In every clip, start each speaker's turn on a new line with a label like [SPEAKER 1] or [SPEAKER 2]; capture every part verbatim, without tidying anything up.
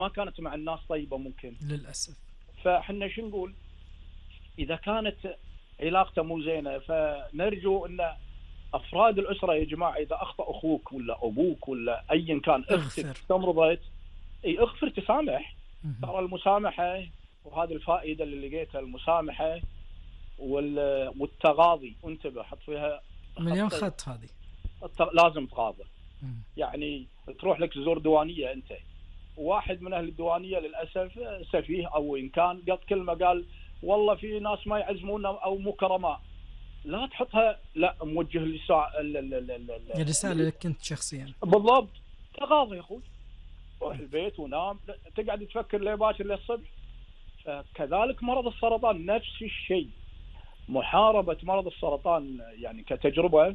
[SPEAKER 1] ما كانت مع الناس طيبة ممكن
[SPEAKER 2] للأسف.
[SPEAKER 1] فاحنا شو نقول؟ إذا كانت علاقته مو زينة فنرجو أن أفراد الأسرة يا جماعة، إذا أخطأ أخوك ولا أبوك ولا أيا كان أختك
[SPEAKER 2] اغفر.
[SPEAKER 1] تمرضت، أي اغفر تسامح.
[SPEAKER 2] مهم.
[SPEAKER 1] ترى المسامحة، وهذه الفائدة اللي لقيتها، المسامحة والتغاضي، انتبه حط فيها
[SPEAKER 2] مليون
[SPEAKER 1] خط.
[SPEAKER 2] خط هذه.
[SPEAKER 1] لازم تغاضى.
[SPEAKER 2] مم.
[SPEAKER 1] يعني تروح لك تزور ديوانية أنت، واحد من أهل الديوانية للأسف سفيه أو إن كان قط كلمة قال والله في ناس ما يعزمونا أو مو كرماء، لا تحطها، لا موجه لسا...
[SPEAKER 2] الرسالة لك أنت شخصيا.
[SPEAKER 1] بالضبط. تغاضي يا أخوي، روح البيت ونام، تقعد تفكر ليه باكر للصبح. كذلك مرض السرطان نفس الشيء. محاربة مرض السرطان يعني كتجربة،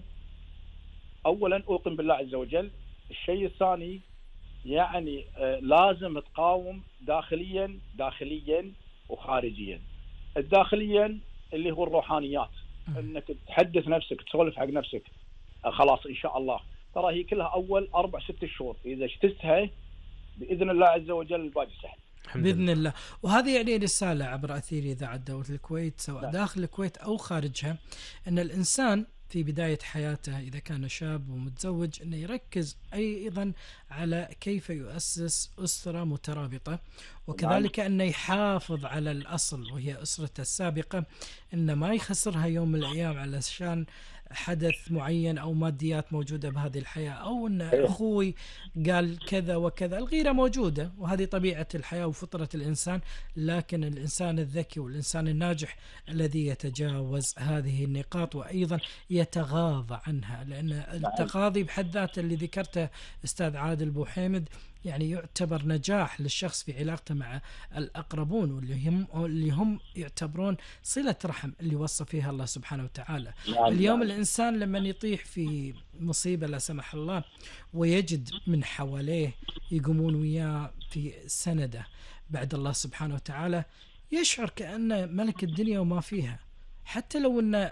[SPEAKER 1] أولا أوقن بالله عز وجل. الشيء الثاني يعني آه لازم تقاوم داخليا داخليا وخارجيا. الداخليا اللي هو الروحانيات، انك تحدث نفسك، تسولف حق نفسك، آه خلاص ان شاء الله. ترى هي كلها اول اربع ست شهور، اذا اجتزتها باذن الله عز وجل الباقي سهل
[SPEAKER 2] بإذن الله. وهذه يعني رسالة عبر أثير إذاعة دولة الكويت سواء
[SPEAKER 1] لا.
[SPEAKER 2] داخل الكويت أو خارجها، أن الإنسان في بداية حياته إذا كان شاب ومتزوج أنه يركز أيضا على كيف يؤسس أسرة مترابطة، وكذلك أنه يحافظ على الأصل وهي أسرته السابقة، أنه ما يخسرها يوم من الأيام علشان حدث معين أو ماديات موجودة بهذه الحياة، أو أن أخوي قال كذا وكذا. الغيرة موجودة وهذه طبيعة الحياة وفطرة الإنسان، لكن الإنسان الذكي والإنسان الناجح الذي يتجاوز هذه النقاط وأيضا يتغاضى عنها، لأن التغاضي بحد ذاته اللي ذكرته أستاذ عادل بوحيمد يعني يعتبر نجاح للشخص في علاقته مع الأقربون، واللي هم, اللي هم يعتبرون صلة رحم اللي وصى فيها الله سبحانه وتعالى. اليوم الإنسان لما يطيح في مصيبة لا سمح الله ويجد من حواليه يقومون وياه في سنده بعد الله سبحانه وتعالى، يشعر كأنه ملك الدنيا وما فيها، حتى لو أن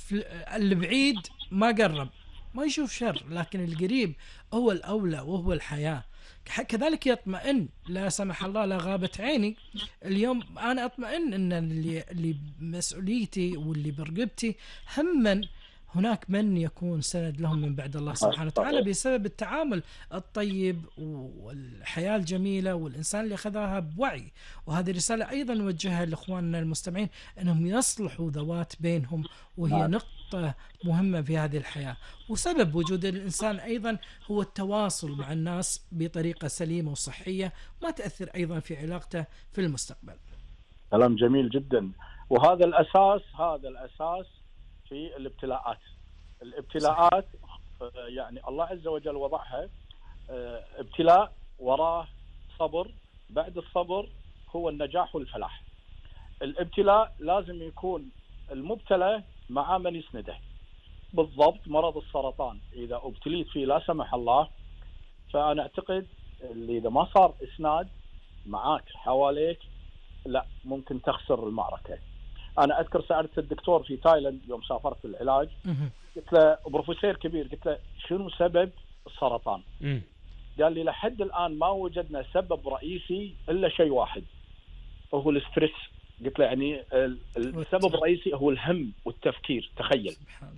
[SPEAKER 2] البعيد ما قرب ما يشوف شر، لكن القريب هو الأولى وهو الحياة. كذلك يطمئن لا سمح الله لا غابت عيني. اليوم أنا أطمئن أن اللي, اللي مسؤوليتي واللي برقبتي هم هناك من يكون سند لهم من بعد الله سبحانه وتعالى بسبب التعامل الطيب والحياة الجميلة والإنسان اللي أخذها بوعي. وهذه رسالة أيضا نوجهها لإخواننا المستمعين أنهم يصلحوا ذوات بينهم، وهي نقطة مهمة في هذه الحياة. وسبب وجود الإنسان أيضا هو التواصل مع الناس بطريقة سليمة وصحية ما تأثر أيضا في علاقته في المستقبل.
[SPEAKER 1] كلام جميل جدا. وهذا الأساس، هذا الأساس في الابتلاءات. الابتلاءات يعني الله عز وجل وضعها ابتلاء وراه صبر، بعد الصبر هو النجاح والفلاح. الابتلاء لازم يكون المبتلى مع من يسنده. بالضبط مرض السرطان إذا ابتليت فيه لا سمح الله، فأنا أعتقد اللي إذا ما صار إسناد معاك حواليك لا ممكن تخسر المعركة. أنا أذكر سألت الدكتور في تايلاند يوم سافرت العلاج، قلت له بروفيسور كبير، قلت له شنو سبب السرطان؟ قال لي لحد الآن ما وجدنا سبب رئيسي إلا شيء واحد وهو الاسترس. قلت له يعني السبب الرئيسي هو الهم والتفكير. تخيل.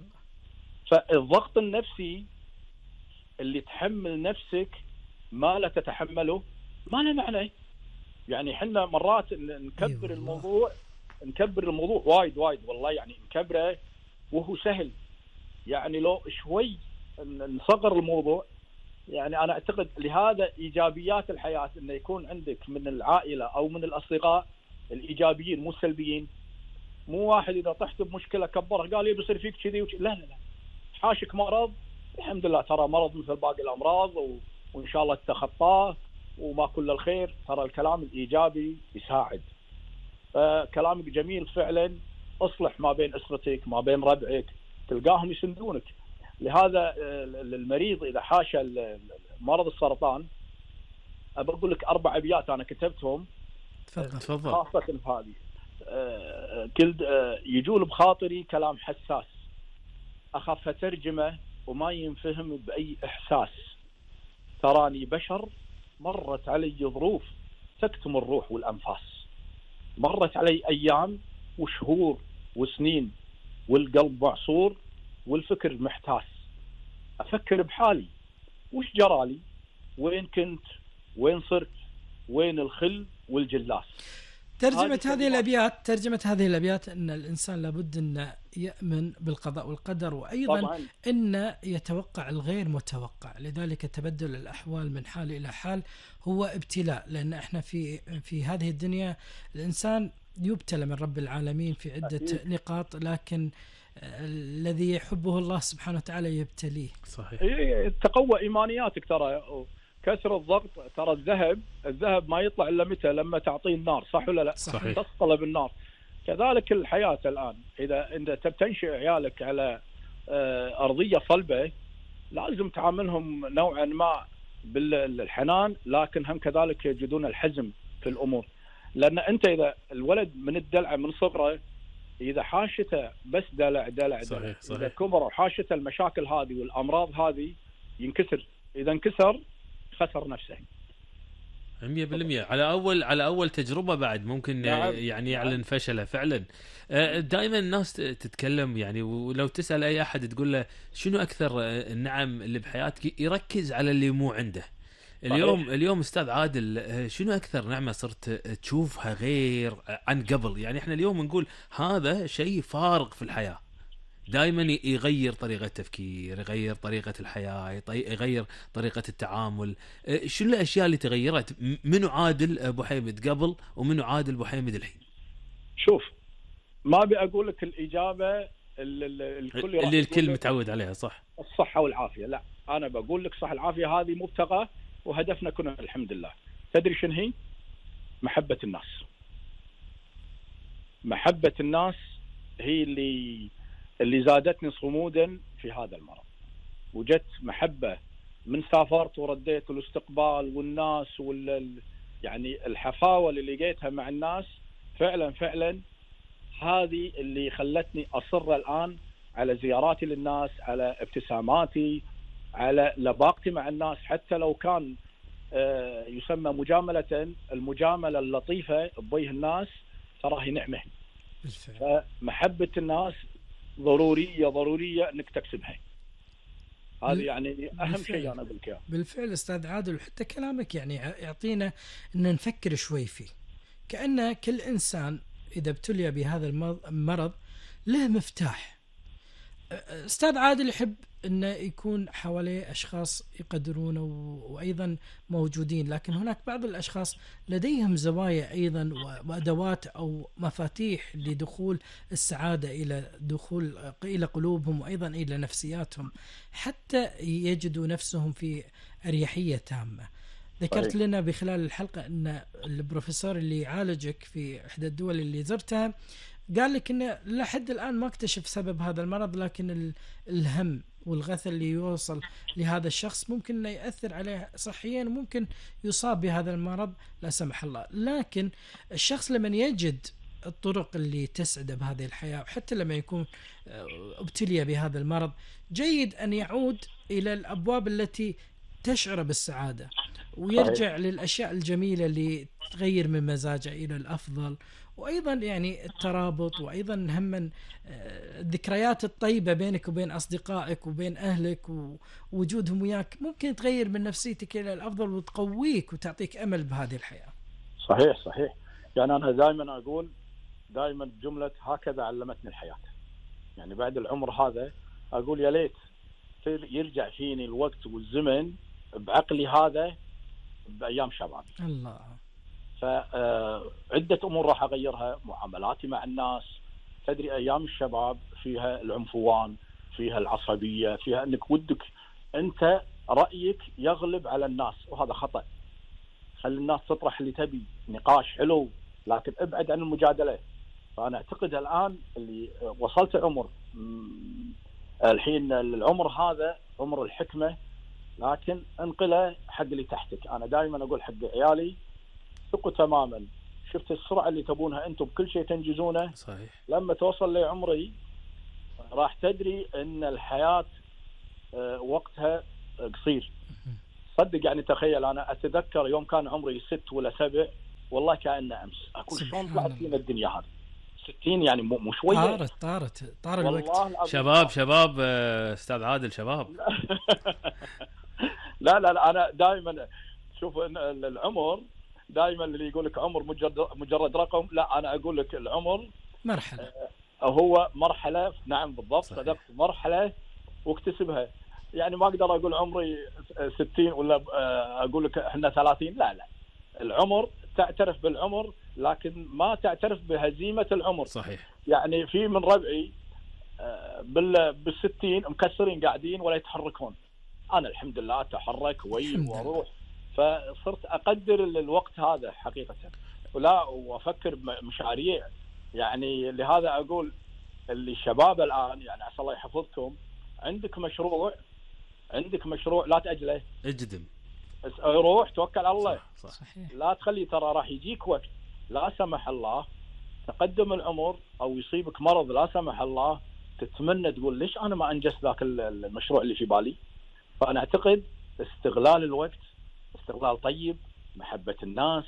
[SPEAKER 1] فالضغط النفسي اللي تحمل نفسك ما لا تتحمله ما له معنى. يعني حنا مرات نكبر الموضوع نكبر الموضوع وايد وايد والله، يعني نكبره وهو سهل. يعني لو شوي نصغر الموضوع. يعني أنا أعتقد لهذا إيجابيات الحياة إنه يكون عندك من العائلة أو من الأصدقاء الإيجابيين مو السلبيين. مو واحد إذا طحت بمشكلة كبرها قال لي بيصير فيك كذي وكذي. لا لا لا، حاشك مرض الحمد لله، ترى مرض مثل باقي الأمراض و... وإن شاء الله تتخطاه وما كل الخير. ترى الكلام الإيجابي يساعد. فكلامك جميل فعلا. اصلح ما بين أسرتك ما بين ربعك، تلقاهم يسندونك. لهذا المريض إذا حاش مرض السرطان، أقول لك أربع أبيات أنا كتبتهم
[SPEAKER 2] تفضل.
[SPEAKER 1] خاصة في هذه. كل يجول بخاطري كلام حساس، أخاف ترجمة وما ينفهم بأي إحساس. تراني بشر مرت علي ظروف، تكتم الروح والأنفاس. مرت علي أيام وشهور وسنين والقلب معصور والفكر محتاس، أفكر بحالي وش جرالي، وين كنت، وين صرت، وين الخل والجلاس.
[SPEAKER 2] ترجمة هذه الأبيات ترجمة هذه الأبيات أن الإنسان لابد أن يؤمن بالقضاء والقدر، وأيضا طبعاً أن يتوقع الغير متوقع. لذلك تبدل الأحوال من حال إلى حال هو ابتلاء، لأن احنا في في هذه الدنيا الإنسان يبتلى من رب العالمين في عدة أكيد. نقاط، لكن الذي يحبه الله سبحانه وتعالى يبتليه.
[SPEAKER 1] صحيح. تقوى إيمانياتك، ترى كسر الضغط، ترى الذهب الذهب ما يطلع إلا متى؟ لما تعطيه النار، صح ولا لا؟
[SPEAKER 2] صحيح.
[SPEAKER 1] تصقله بالنار. كذلك الحياة الآن، إذا أنت تنشئ عيالك على أرضية صلبة لازم تعاملهم نوعا ما بالحنان، لكن هم كذلك يجدون الحزم في الأمور. لأن أنت إذا الولد من الدلع من صغره، إذا حاشته بس دلع دلع,
[SPEAKER 2] صحيح.
[SPEAKER 1] دلع.
[SPEAKER 2] صحيح.
[SPEAKER 1] إذا كبر وحاشته المشاكل هذه والأمراض هذه ينكسر، إذا انكسر خسر نفسه
[SPEAKER 3] مية بالمية. على أول على أول تجربة بعد ممكن نعم. يعني يعلن نعم. فشله فعلا. دائما الناس تتكلم يعني، ولو تسأل أي أحد تقول له شنو أكثر النعم اللي بحياتك، يركز على اللي مو عنده. اليوم صحيح. اليوم أستاذ عادل، شنو أكثر نعمة صرت تشوفها غير عن قبل؟ يعني إحنا اليوم نقول هذا شيء فارق في الحياة، دائما يغير طريقة تفكير، يغير طريقة الحياة، يغير طريقة التعامل. شو الأشياء اللي تغيرت؟ منو عادل أبو حيمد قبل ومنو عادل أبو حيمد الحين؟
[SPEAKER 1] شوف، ما أبي أقول لك الإجابة الكل
[SPEAKER 3] اللي الكل متعود عليها، صح؟
[SPEAKER 1] الصحة والعافية. لا، أنا بقول لك صح العافية هذه مبتغى وهدفنا كنا الحمد لله. تدري شنو هي؟ محبة الناس. محبة الناس هي اللي اللي زادتني صمودا في هذا المرض. وجدت محبة من سافرت ورديت، الاستقبال والناس وال يعني الحفاوة اللي لقيتها مع الناس فعلا فعلا هذه اللي خلتني أصر الآن على زياراتي للناس، على ابتساماتي، على لباقتي مع الناس، حتى لو كان يسمى مجاملة. المجاملة اللطيفة بوجه الناس تراهي نعمة. فمحبة الناس ضرورية ضرورية انك تكسبها. هذه يعني اهم شيء انا اقول لك.
[SPEAKER 2] بالفعل استاذ عادل، وحتى كلامك يعني يعطينا ان نفكر شوي فيه، كأن كل انسان اذا ابتلي بهذا المرض له مفتاح. استاذ عادل يحب انه يكون حواليه اشخاص يقدرونه وايضا موجودين، لكن هناك بعض الاشخاص لديهم زوايا ايضا وادوات او مفاتيح لدخول السعاده الى دخول الى قلوبهم وايضا الى نفسياتهم، حتى يجدوا نفسهم في اريحيه تامه. ذكرت طيب. لنا بخلال الحلقه ان البروفيسور اللي يعالجك في احدى الدول اللي زرتها قال لك انه لحد الان ما اكتشف سبب هذا المرض، لكن الهم والغث اللي يوصل لهذا الشخص ممكن انه ياثر عليه صحيا وممكن يصاب بهذا المرض لا سمح الله. لكن الشخص لمن يجد الطرق اللي تسعده بهذه الحياه، وحتى لما يكون ابتلي بهذا المرض، جيد ان يعود الى الابواب التي تشعر بالسعاده ويرجع للاشياء الجميله اللي تغير من مزاجه الى الافضل، وأيضا يعني الترابط، وأيضا هم الذكريات الطيبة بينك وبين أصدقائك وبين أهلك ووجودهم وياك ممكن تغير من نفسيتك إلى الأفضل وتقويك وتعطيك أمل بهذه الحياة.
[SPEAKER 1] صحيح صحيح. يعني أنا دائما أقول دائما جملة هكذا علمتني الحياة. يعني بعد العمر هذا أقول يا ليت يرجع فيني الوقت والزمن بعقلي هذا بأيام شبابي.
[SPEAKER 2] الله.
[SPEAKER 1] فعدة أمور راح أغيرها، معاملاتي مع الناس. تدري أيام الشباب فيها العنفوان، فيها العصبية، فيها أنك ودك أنت رأيك يغلب على الناس، وهذا خطأ. خلي الناس تطرح اللي تبي، نقاش حلو، لكن ابعد عن المجادلة. فأنا أعتقد الآن اللي وصلت عمر الحين العمر هذا عمر الحكمة، لكن انقله حق اللي تحتك. أنا دائما أقول حق عيالي ثقوا تماما، شفت السرعة اللي تبونها أنتم بكل شيء تنجزونه.
[SPEAKER 3] صحيح.
[SPEAKER 1] لما توصل لعمري راح تدري أن الحياة وقتها قصير. صدق يعني تخيل أنا أتذكر يوم كان عمري ست ولا سبع والله كأنه امس. اقول شلون طلعت فينا الدنيا هذه ستين يعني مو مو شويه.
[SPEAKER 2] طارت طارت طار الوقت.
[SPEAKER 3] شباب شباب استاذ عادل شباب.
[SPEAKER 1] لا لا لا انا دائما شوف ان العمر دائما اللي يقول لك عمر مجرد مجرد رقم، لا انا اقول لك العمر
[SPEAKER 2] مرحله،
[SPEAKER 1] هو مرحله. نعم بالضبط صدقت، مرحله واكتسبها. يعني ما اقدر اقول عمري ستين ولا اقول لك احنا ثلاثين، لا لا. العمر تعترف بالعمر لكن ما تعترف بهزيمه العمر.
[SPEAKER 3] صحيح.
[SPEAKER 1] يعني في من ربعي بال بالستين مكسرين قاعدين ولا يتحركون، انا الحمد لله اتحرك وي واروح. فصرت اقدر الوقت هذا حقيقه، ولا وافكر بمشاريع. يعني لهذا اقول اللي الشباب الان يعني عسى الله يحفظكم، عندك مشروع عندك مشروع لا تاجله،
[SPEAKER 3] اجدم
[SPEAKER 1] روح توكل على الله.
[SPEAKER 3] صح. صح.
[SPEAKER 1] لا تخلي، ترى راح يجيك وقت لا سمح الله تقدم العمر او يصيبك مرض لا سمح الله، تتمنى تقول ليش انا ما انجزت ذاك المشروع اللي في بالي. فانا اعتقد استغلال الوقت استغلال طيب، محبه الناس،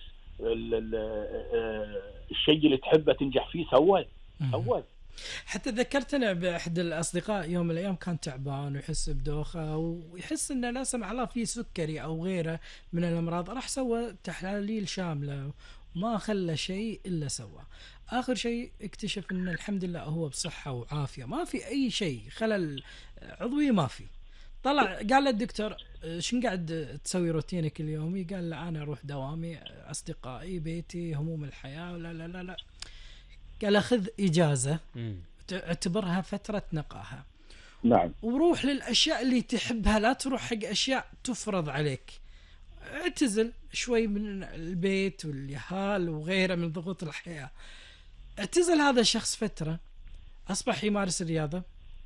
[SPEAKER 1] الشيء اللي تحبه تنجح فيه سوى سوى.
[SPEAKER 2] حتى ذكرتنا بأحد الأصدقاء يوم من الأيام كان تعبان ويحس بدوخة ويحس إنه لا سمح الله فيه سكري أو غيره من الأمراض، راح سوى تحاليل شاملة وما خلى شيء إلا سوى. آخر شيء اكتشف إن الحمد لله هو بصحة وعافية، ما في أي شيء خلل عضوي ما في. طلع قال للدكتور شن قاعد تسوي روتينك اليومي؟ قال له أنا أروح دوامي، أصدقائي، بيتي، هموم الحياة. لا لا لا لا قال أخذ إجازة، اعتبرها فترة نقاهة.
[SPEAKER 1] نعم.
[SPEAKER 2] وروح للأشياء اللي تحبها، لا تروح حق أشياء تفرض عليك. اعتزل شوي من البيت واليهال وغيره من ضغوط الحياة. اعتزل هذا الشخص فترة، أصبح يمارس الرياضة،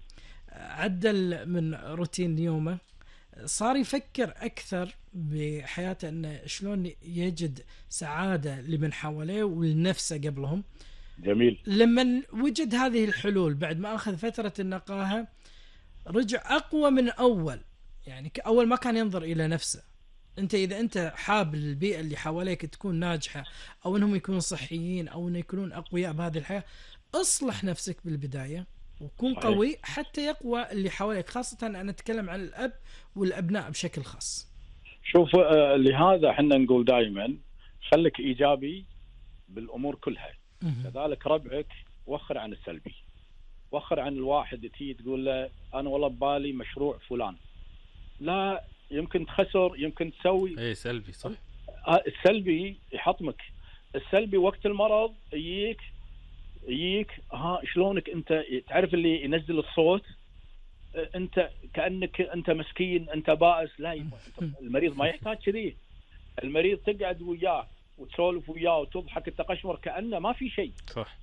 [SPEAKER 2] عدل من روتين يومه، صار يفكر أكثر بحياته أنه شلون يجد سعادة لمن حواليه ولنفسه قبلهم.
[SPEAKER 1] جميل.
[SPEAKER 2] لما وجد هذه الحلول بعد ما أخذ فترة النقاهة رجع أقوى من أول. يعني أول ما كان ينظر إلى نفسه. أنت إذا أنت حاب البيئة اللي حواليك تكون ناجحة أو أنهم يكونوا صحيين أو أن يكونون أقوياء بهذه الحياة، أصلح نفسك بالبداية وكون صحيح. قوي حتى يقوى اللي حواليك، خاصة أنا أتكلم عن الأب والأبناء بشكل خاص.
[SPEAKER 1] شوف آه لهذا احنا نقول دائما خليك إيجابي بالأمور كلها. كذلك ربعك وخر عن السلبي، وخر عن الواحد تي تقول له أنا والله ببالي مشروع فلان، لا يمكن تخسر يمكن تسوي.
[SPEAKER 3] اي سلبي صح.
[SPEAKER 1] السلبي يحطمك. السلبي وقت المرض يجيك يجيك ها شلونك انت تعرف اللي ينزل الصوت، انت كأنك انت مسكين انت بائس. لا المريض ما يحتاج كذي. المريض تقعد وياه وتسولف وياه وتضحك التقشمر كأنه ما في شيء.
[SPEAKER 3] صح.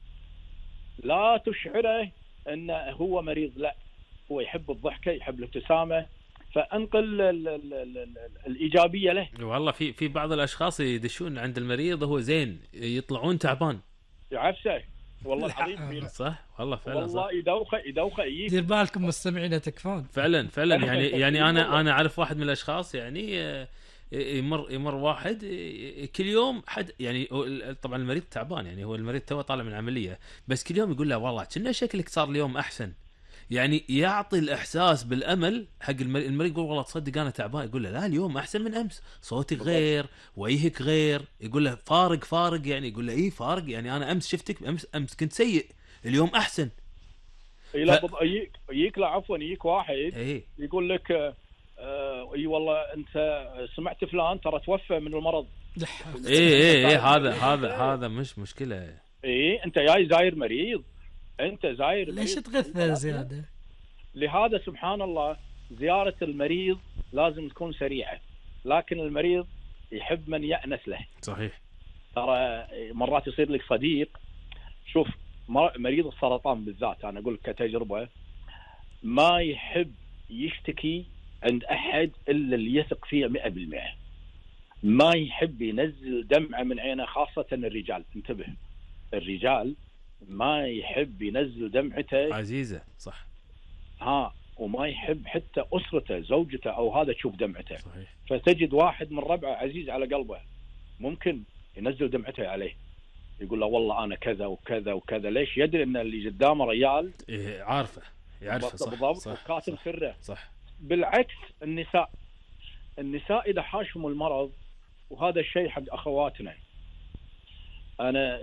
[SPEAKER 1] لا تشعره انه هو مريض، لا هو يحب الضحكة يحب الابتسامة، فانقل ال ال ال الايجابيه له.
[SPEAKER 3] والله في في بعض الاشخاص يدشون عند المريض وهو زين يطلعون تعبان
[SPEAKER 1] يعفسه والله العظيم.
[SPEAKER 3] صح والله فعلا.
[SPEAKER 1] والله يدوخه يدوخه يجيك.
[SPEAKER 2] دير بالكم مستمعين تكفون
[SPEAKER 3] فعلا فعلا. يعني يعني انا انا اعرف واحد من الاشخاص يعني يمر يمر واحد كل يوم حد يعني طبعا المريض تعبان، يعني هو المريض تو طالع من عمليه، بس كل يوم يقول له والله كنا شكلك صار اليوم احسن. يعني يعطي الإحساس بالأمل حق المريض. المريض يقول والله تصدق أنا تعبان، يقول له لا اليوم أحسن من أمس، صوتك غير وجهك غير. يقول له فارق فارق يعني يقول له إيه فارق، يعني أنا أمس شفتك أمس أمس كنت سيء اليوم أحسن.
[SPEAKER 1] لا ف... يجيك يجيك لا عفوا يجيك واحد
[SPEAKER 3] إيه؟ يقول
[SPEAKER 1] لك آه اي والله أنت سمعت فلان ترى توفى من المرض.
[SPEAKER 3] إيه إيه إيه هذا هذا هذا مش مشكلة.
[SPEAKER 1] إيه أنت جاي زاير مريض، انت زاير
[SPEAKER 2] ليش تغثى زياده؟
[SPEAKER 1] لهذا سبحان الله زياره المريض لازم تكون سريعه، لكن المريض يحب من يأنس له.
[SPEAKER 3] صحيح.
[SPEAKER 1] ترى مرات يصير لك صديق، شوف مريض السرطان بالذات انا اقول لك كتجربه، ما يحب يشتكي عند احد الا اللي يثق فيه مئة بالمئة. ما يحب ينزل دمعه من عينه، خاصه الرجال. انتبه، الرجال ما يحب ينزل دمعته
[SPEAKER 3] عزيزة. صح.
[SPEAKER 1] ها وما يحب حتى أسرته زوجته أو هذا تشوف دمعته.
[SPEAKER 3] صحيح.
[SPEAKER 1] فتجد واحد من ربعه عزيز على قلبه، ممكن ينزل دمعته عليه، يقول له والله انا كذا وكذا وكذا. ليش؟ يدري ان اللي قدامه ريال
[SPEAKER 3] إيه عارفه يعرفه صح
[SPEAKER 1] بالضبط،
[SPEAKER 3] صح
[SPEAKER 1] وكاتم
[SPEAKER 3] صح
[SPEAKER 1] سره.
[SPEAKER 3] صح.
[SPEAKER 1] بالعكس النساء النساء اذا حاشهم المرض، وهذا الشيء حق اخواتنا. انا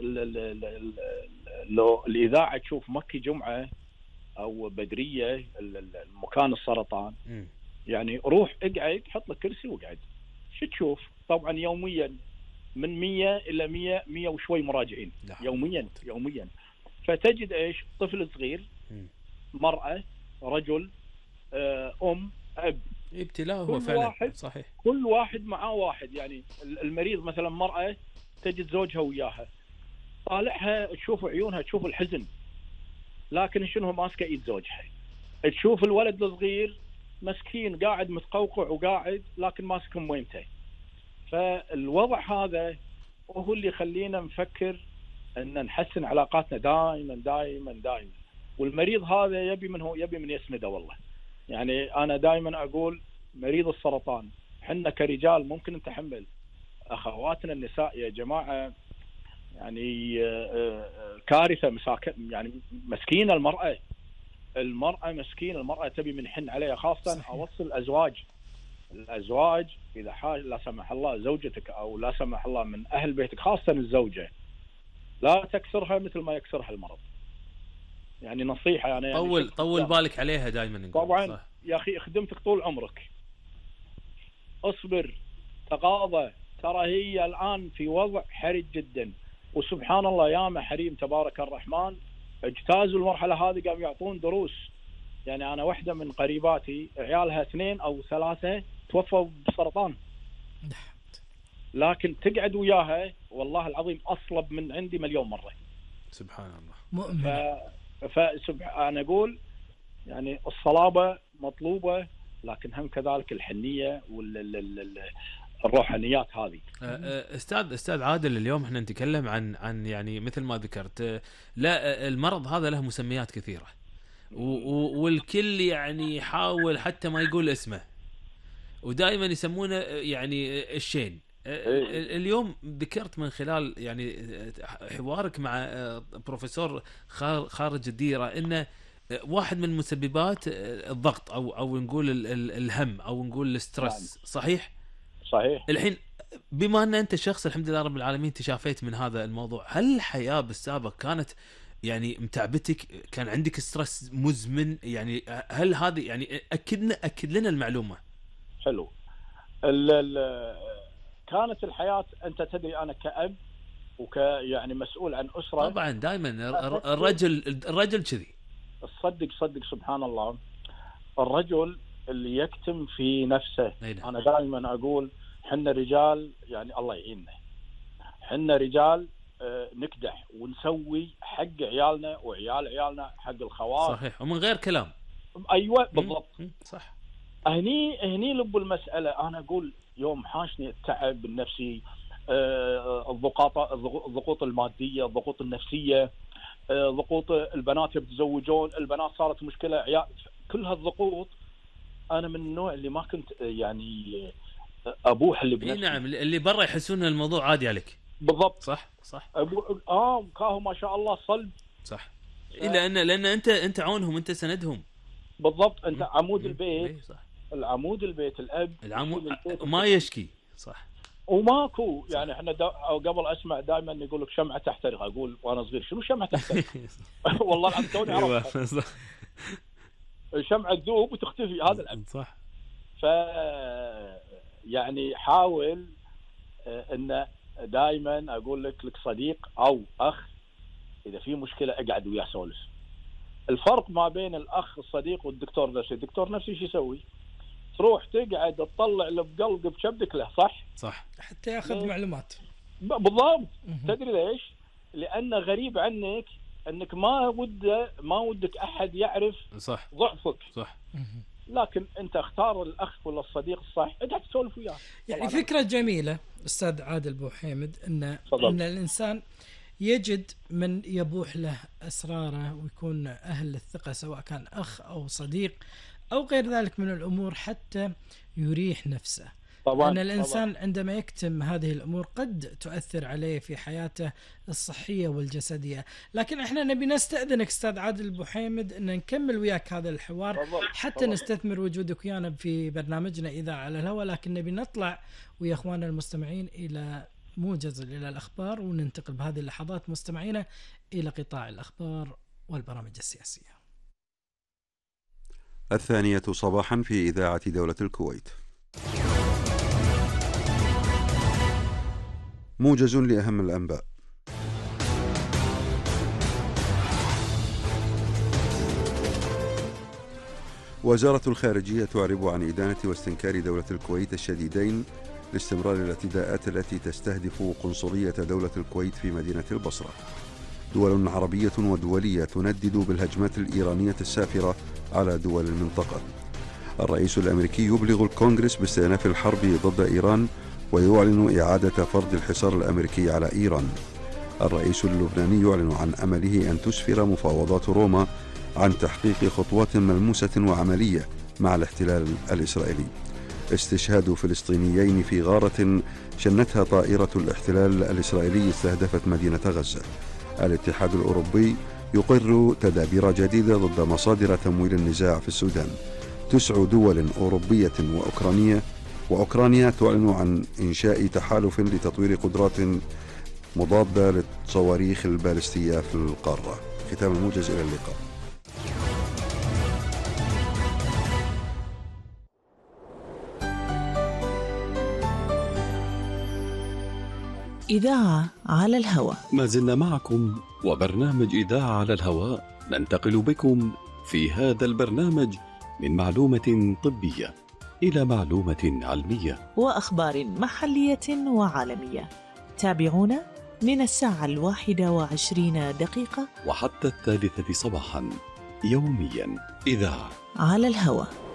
[SPEAKER 1] لو الاذاعه تشوف مكي جمعه او بدريه المكان السرطان، م. يعني روح اقعد، حط لك كرسي واقعد، شو تشوف؟ طبعا يوميا من مية الى مية مية وشوي مراجعين يوميا يوميا. فتجد ايش؟ طفل صغير، مرأة، رجل، ام، اب،
[SPEAKER 3] ابتلاء هو فعلا
[SPEAKER 1] واحد
[SPEAKER 3] صحيح.
[SPEAKER 1] كل واحد معاه واحد. يعني المريض مثلا مرأة تجد زوجها وياها، طالعها تشوف عيونها تشوف الحزن، لكن شنو ماسكه ايد زوجها. تشوف الولد الصغير مسكين قاعد متقوقع وقاعد لكن ماسك موينته. فالوضع هذا هو اللي يخلينا نفكر ان نحسن علاقاتنا دائما دائما دائما. والمريض هذا يبي من هو يبي من يسنده. والله يعني انا دائما اقول مريض السرطان حنا كرجال ممكن نتحمل، اخواتنا النساء يا جماعه يعني كارثه. مساكن يعني مسكينه المراه المراه مسكينه المراه تبي من حن عليها. خاصه اوصل الازواج الازواج اذا حاج لا سمح الله زوجتك او لا سمح الله من اهل بيتك، خاصه الزوجه، لا تكسرها مثل ما يكسرها المرض. يعني نصيحه يعني
[SPEAKER 3] طول
[SPEAKER 1] يعني
[SPEAKER 3] طول بالك عليها دائما نقول.
[SPEAKER 1] طبعا
[SPEAKER 3] صح.
[SPEAKER 1] يا اخي خدمتك طول عمرك، اصبر تقاضى. ترى هي الان في وضع حرج جدا، وسبحان الله ياما حريم تبارك الرحمن اجتازوا المرحله هذه، قاموا يعطون دروس. يعني انا واحده من قريباتي عيالها اثنين او ثلاثه توفوا بسرطان، لكن تقعد وياها والله العظيم اصلب من عندي مليون مره.
[SPEAKER 3] سبحان الله.
[SPEAKER 2] مؤمن.
[SPEAKER 1] ف فسبحان انا اقول يعني الصلابه مطلوبه، لكن هم كذلك الحنيه والروحانيات هذه.
[SPEAKER 3] استاذ استاذ عادل، اليوم احنا نتكلم عن عن يعني مثل ما ذكرت، لا المرض هذا له مسميات كثيره، والكل يعني يحاول حتى ما يقول اسمه، ودائما يسمونه يعني الشين. اليوم ذكرت من خلال يعني حوارك مع بروفيسور خارج الديره ان واحد من مسببات الضغط او او نقول الهم او نقول الستريس. صحيح
[SPEAKER 1] صحيح.
[SPEAKER 3] الحين بما ان انت شخص الحمد لله رب العالمين تشافيت من هذا الموضوع، هل الحياه بالسابق كانت يعني متعبتك؟ كان عندك ستريس مزمن؟ يعني هل هذه يعني اكدنا اكد لنا المعلومه.
[SPEAKER 1] حلو. ال ال كانت الحياه انت تدري انا كأب وك يعني مسؤول عن اسره.
[SPEAKER 3] طبعا دائما الرجل الرجل كذي.
[SPEAKER 1] صدق صدق سبحان الله، الرجل اللي يكتم في نفسه. انا دائما اقول حنا رجال يعني الله يعيننا، حنا رجال نكدح ونسوي حق عيالنا وعيال عيالنا، حق الخوات. صحيح،
[SPEAKER 3] ومن غير كلام.
[SPEAKER 1] ايوه بالضبط.
[SPEAKER 3] صح.
[SPEAKER 1] هني هني لب المساله. انا اقول يوم حاشني التعب النفسي، الضغوط الضغوط الماديه، الضغوط النفسيه، ضغوط البنات يتزوجون، البنات صارت مشكله، عيال، كل هالضغوط. انا من النوع اللي ما كنت يعني ابوح اللي بنفسي.
[SPEAKER 3] نعم، اللي برا يحسون ان الموضوع عادي عليك.
[SPEAKER 1] بالضبط.
[SPEAKER 3] صح صح.
[SPEAKER 1] أبو... اه كاهو ما شاء الله صلب.
[SPEAKER 3] صح. آه. لان لان انت انت عونهم، انت سندهم.
[SPEAKER 1] بالضبط. انت عمود م- البيت.
[SPEAKER 3] صح.
[SPEAKER 1] العمود البيت، الاب
[SPEAKER 3] العمود ما يشكي. صح.
[SPEAKER 1] وماكو يعني احنا دا... قبل اسمع دائما يقول لك شمعه تحترق. اقول وانا صغير شنو شمعه تحترق؟ والله العظيم توني عرفت. الشمعه تذوب وتختفي، هذا الاب.
[SPEAKER 3] صح.
[SPEAKER 1] ف يعني حاول ان دائما اقول لك لك صديق او اخ اذا في مشكله اقعد وياه سولف. الفرق ما بين الاخ الصديق والدكتور نفسي، الدكتور نفسي شو يسوي؟ تروح تقعد تطلع اللي بقلبك بشبك له. صح
[SPEAKER 3] صح.
[SPEAKER 2] حتى ياخذ معلومات.
[SPEAKER 1] بالضبط. تدري ليش؟ لانه غريب عنك، انك ما وده ما ودك احد يعرف
[SPEAKER 3] صح
[SPEAKER 1] ضعفك.
[SPEAKER 3] صح.
[SPEAKER 1] لكن انت اختار الاخ ولا الصديق الصح، اقعد تسولف وياه.
[SPEAKER 2] يعني فكره جميله استاذ عادل بو حامد، ان ان الانسان يجد من يبوح له اسراره ويكون اهل الثقه، سواء كان اخ او صديق او غير ذلك من الامور، حتى يريح نفسه.
[SPEAKER 1] طبعا
[SPEAKER 2] أن الإنسان
[SPEAKER 1] طبعا.
[SPEAKER 2] عندما يكتم هذه الأمور قد تؤثر عليه في حياته الصحية والجسدية. لكن إحنا نبي نستأذنك أستاذ عادل بوحيمد أن نكمل وياك هذا الحوار
[SPEAKER 1] طبعا.
[SPEAKER 2] حتى
[SPEAKER 1] طبعا.
[SPEAKER 2] نستثمر وجودك ويانا في برنامجنا إذاعة على الهواء، لكن نبي نطلع ويا إخواننا المستمعين إلى موجز إلى الأخبار، وننتقل بهذه اللحظات مستمعينا إلى قطاع الأخبار والبرامج السياسية.
[SPEAKER 4] الثانية صباحا في إذاعة دولة الكويت. موجز لأهم الأنباء. وزارة الخارجية تعرب عن إدانة واستنكار دولة الكويت الشديدين لاستمرار الاعتداءات التي تستهدف قنصلية دولة الكويت في مدينة البصرة. دول عربية ودولية تندد بالهجمات الإيرانية السافرة على دول المنطقة. الرئيس الأمريكي يبلغ الكونغرس باستئناف الحرب ضد إيران ويعلن إعادة فرض الحصار الأمريكي على إيران. الرئيس اللبناني يعلن عن أمله أن تسفر مفاوضات روما عن تحقيق خطوات ملموسة وعملية مع الاحتلال الإسرائيلي. استشهاد فلسطينيين في غارة شنتها طائرة الاحتلال الإسرائيلي استهدفت مدينة غزة. الاتحاد الأوروبي يقر تدابير جديدة ضد مصادر تمويل النزاع في السودان. تسع دول أوروبية وأوكرانية وأوكرانيا تعلن عن إنشاء تحالف لتطوير قدرات مضادة للصواريخ البالستية في القارة. ختام الموجز، إلى اللقاء.
[SPEAKER 5] إذاعة على الهواء.
[SPEAKER 6] ما زلنا معكم وبرنامج إذاعة على الهواء. ننتقل بكم في هذا البرنامج من معلومة طبية إلى معلومة علمية
[SPEAKER 5] وأخبار محلية وعالمية. تابعونا من الساعة الواحدة وعشرين دقيقة
[SPEAKER 6] وحتى الثالثة صباحا يوميا. إذاعة
[SPEAKER 5] على الهواء.